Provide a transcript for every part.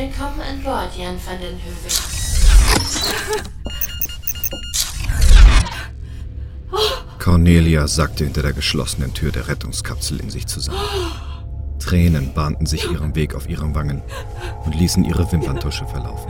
Willkommen an Bord, Jan van den Heuvel. Cornelia sackte hinter der geschlossenen Tür der Rettungskapsel in sich zusammen. Tränen bahnten sich ihren Weg auf ihren Wangen und ließen ihre Wimperntusche verlaufen.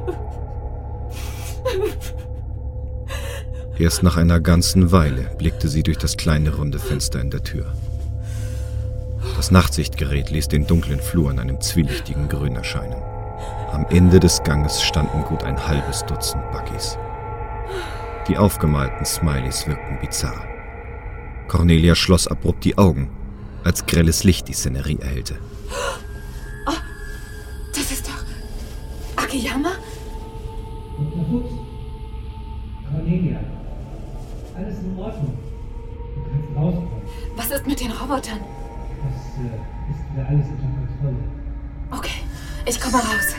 Erst nach einer ganzen Weile blickte sie durch das kleine runde Fenster in der Tür. Das Nachtsichtgerät ließ den dunklen Flur in einem zwielichtigen Grün erscheinen. Am Ende des Ganges standen gut ein halbes Dutzend Buckys. Die aufgemalten Smileys wirkten bizarr. Cornelia schloss abrupt die Augen, als grelles Licht die Szenerie erhellte. Oh, das ist doch Akiyama? Dr. Fuchs? Cornelia, alles in Ordnung. Du kannst rauskommen. Was ist mit den Robotern? Das ist wieder alles unter Kontrolle. Okay, ich komme raus.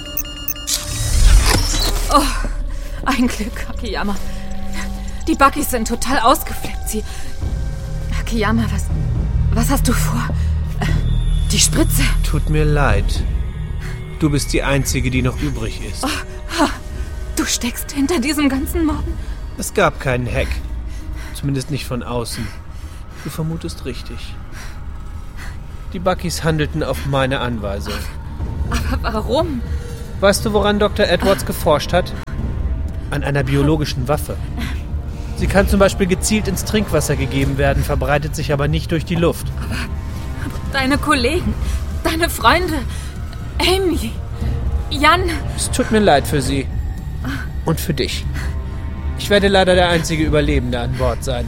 Oh, ein Glück, Akiyama. Die Buckys sind total ausgeflippt. Akiyama, was hast du vor? Die Spritze. Tut mir leid. Du bist die Einzige, die noch übrig ist. Oh, du steckst hinter diesem ganzen Morden? Es gab keinen Hack. Zumindest nicht von außen. Du vermutest richtig. Die Buckys handelten auf meine Anweisung. Aber warum? Weißt du, woran Dr. Edwards geforscht hat? An einer biologischen Waffe. Sie kann zum Beispiel gezielt ins Trinkwasser gegeben werden, verbreitet sich aber nicht durch die Luft. Aber deine Kollegen, deine Freunde, Amy, Jan... Es tut mir leid für sie. Und für dich. Ich werde leider der einzige Überlebende an Bord sein.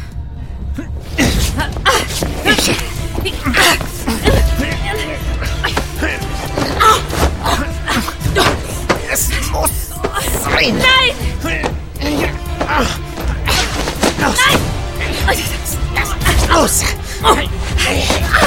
Es muss sein! Nein! Nein! Los!